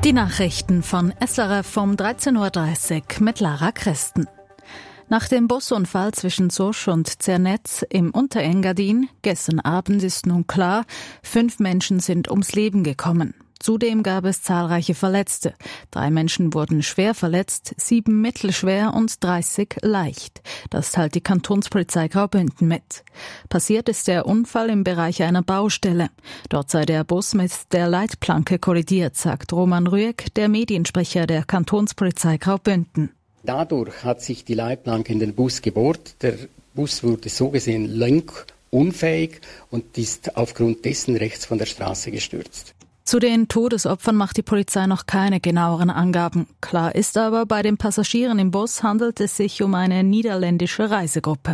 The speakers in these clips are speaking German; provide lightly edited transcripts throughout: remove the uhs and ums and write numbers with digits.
Die Nachrichten von SRF um 13.30 Uhr mit Lara Christen. Nach dem Busunfall zwischen Sosch und Zernetz im Unterengadin gestern Abend ist nun klar, 5 Menschen sind ums Leben gekommen. Zudem gab es zahlreiche Verletzte. 3 Menschen wurden schwer verletzt, 7 mittelschwer und 30 leicht. Das teilt die Kantonspolizei Graubünden mit. Passiert ist der Unfall im Bereich einer Baustelle. Dort sei der Bus mit der Leitplanke kollidiert, sagt Roman Rüegg, der Mediensprecher der Kantonspolizei Graubünden. Dadurch hat sich die Leitplanke in den Bus gebohrt. Der Bus wurde so gesehen lenkunfähig und ist aufgrund dessen rechts von der Straße gestürzt. Zu den Todesopfern macht die Polizei noch keine genaueren Angaben. Klar ist aber, bei den Passagieren im Bus handelt es sich um eine niederländische Reisegruppe.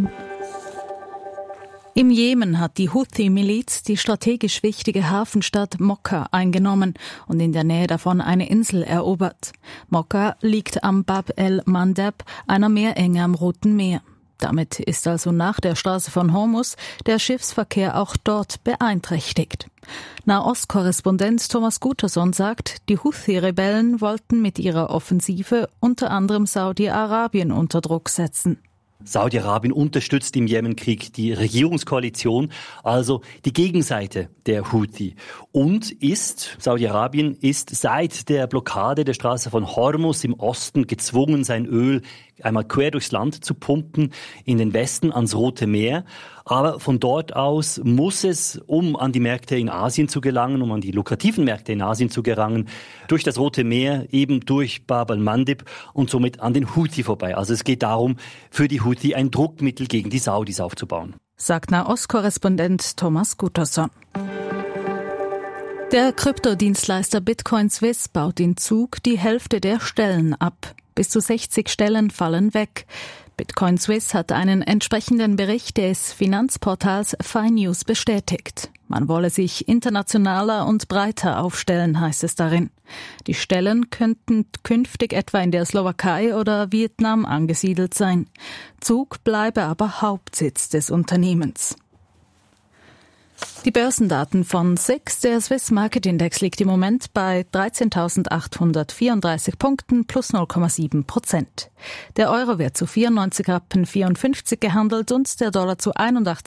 Im Jemen hat die Houthi-Miliz die strategisch wichtige Hafenstadt Mokka eingenommen und in der Nähe davon eine Insel erobert. Mokka liegt am Bab el-Mandeb, einer Meerenge am Roten Meer. Damit ist also nach der Straße von Hormuz der Schiffsverkehr auch dort beeinträchtigt. Nahost-Korrespondent Thomas Guterson sagt, die Houthi-Rebellen wollten mit ihrer Offensive unter anderem Saudi-Arabien unter Druck setzen. Saudi-Arabien unterstützt im Jemenkrieg die Regierungskoalition, also die Gegenseite der Houthi. Und Saudi-Arabien ist seit der Blockade der Straße von Hormuz im Osten gezwungen, sein Öl einmal quer durchs Land zu pumpen, in den Westen ans Rote Meer. Aber von dort aus muss es, um an die Märkte in Asien zu gelangen, um an die lukrativen Märkte in Asien zu gelangen, durch das Rote Meer, eben durch Bab el-Mandeb und somit an den Houthi vorbei. Also es geht darum, für die Houthi ein Druckmittel gegen die Saudis aufzubauen. Sagt Nahost-Korrespondent Thomas Guterson. Der Kryptodienstleister Bitcoin Swiss baut in Zug die Hälfte der Stellen ab. Bis zu 60 Stellen fallen weg. Bitcoin Swiss hat einen entsprechenden Bericht des Finanzportals FiNews bestätigt. Man wolle sich internationaler und breiter aufstellen, heißt es darin. Die Stellen könnten künftig etwa in der Slowakei oder Vietnam angesiedelt sein. Zug bleibe aber Hauptsitz des Unternehmens. Die Börsendaten von SIX, der Swiss Market Index, liegt im Moment bei 13.834 Punkten plus 0,7%. Der Euro wird zu 94,54 gehandelt und der Dollar zu 81